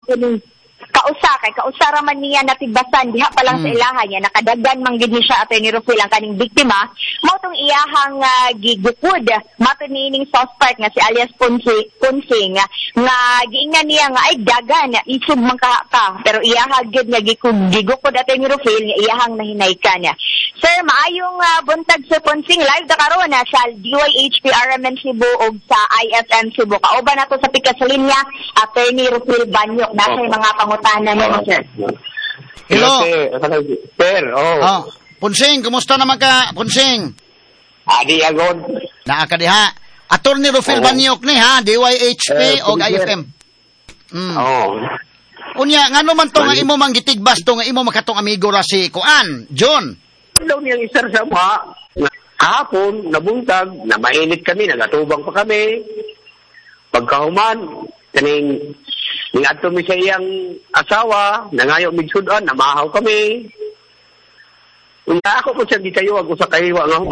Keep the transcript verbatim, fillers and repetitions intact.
kausa kay kausa ra man niya natibasan diha pa lang mm. sa ilaha niya nakadagan man gid ni siya Attorney Rufil ang kaning biktima mao tong iyahang uh, gigukod mato niining suspect nga si alias Ponsi Ponsing nga, nga giingan niya nga ay dagan isog man ka pero iyaha gid nga gigukod Attorney Rufil nga iyahang nahinaykan niya. Sir, maayong uh, buntag sa Ponsing live da karon na sa D Y H P R M N Cebu ug sa I F M Cebu. Kauban nato sa pikas linya Attorney Rufil Banyok na sa mga pangutanan niya, sir. Hello. Sir, oh. Oh, Ponsing, kumusta naman ka, Ponsing? Adi agad. Naa ka diha. Attorney Rufil oh. Banyok ni ha, D Y H P uh, o I F M. Mm. Oh. Unya, ngano man to nga imo manggitigbas to nga imo makatong amigo ra si Kuan, John. Daw niyang isar sa mga hapon, nabuntag, na mainit kami, nagatubang pa kami. Pagkahuman, kaning niadto mi sa iyang asawa, nangayo mig sudan, namahaw kami. Una ako po siya di kayo, ako sa kahiwa nga